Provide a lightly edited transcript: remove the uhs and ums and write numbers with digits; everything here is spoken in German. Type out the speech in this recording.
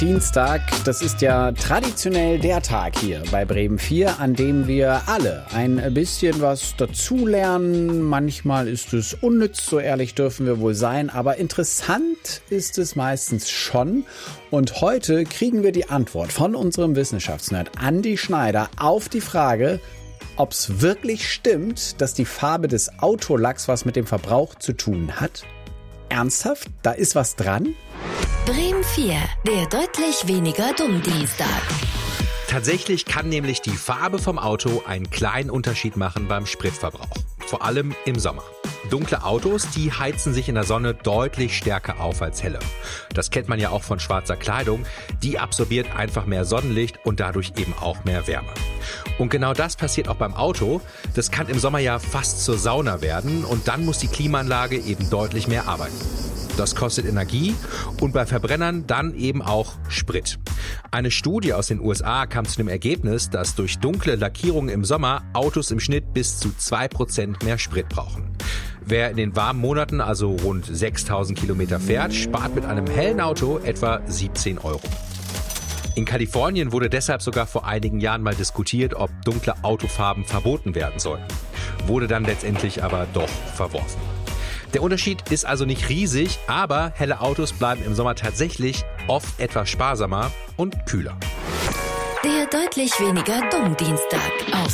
Dienstag, das ist ja traditionell der Tag hier bei Bremen 4, an dem wir alle ein bisschen was dazulernen. Manchmal ist es unnütz, so ehrlich dürfen wir wohl sein, aber interessant ist es meistens schon. Und heute kriegen wir die Antwort von unserem Wissenschaftsnerd Andi Schneider auf die Frage, ob es wirklich stimmt, dass die Farbe des Autolacks was mit dem Verbrauch zu tun hat. Ernsthaft? Da ist was dran? Bremen 4, der deutlich weniger Dumm-Dienstag. Tatsächlich kann nämlich die Farbe vom Auto einen kleinen Unterschied machen beim Spritverbrauch. Vor allem im Sommer. Dunkle Autos, die heizen sich in der Sonne deutlich stärker auf als helle. Das kennt man ja auch von schwarzer Kleidung. Die absorbiert einfach mehr Sonnenlicht und dadurch eben auch mehr Wärme. Und genau das passiert auch beim Auto. Das kann im Sommer ja fast zur Sauna werden und dann muss die Klimaanlage eben deutlich mehr arbeiten. Das kostet Energie und bei Verbrennern dann eben auch Sprit. Eine Studie aus den USA kam zu dem Ergebnis, dass durch dunkle Lackierungen im Sommer Autos im Schnitt bis zu 2% mehr Sprit brauchen. Wer in den warmen Monaten also rund 6.000 Kilometer fährt, spart mit einem hellen Auto etwa 17 Euro. In Kalifornien wurde deshalb sogar vor einigen Jahren mal diskutiert, ob dunkle Autofarben verboten werden sollten. Wurde dann letztendlich aber doch verworfen. Der Unterschied ist also nicht riesig, aber helle Autos bleiben im Sommer tatsächlich oft etwas sparsamer und kühler. Der deutlich weniger Dumm-Dienstag auf